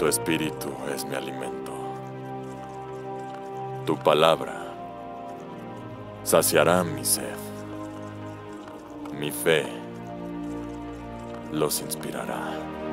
Tu espíritu es mi alimento. Tu palabra saciará mi sed. Mi fe los inspirará.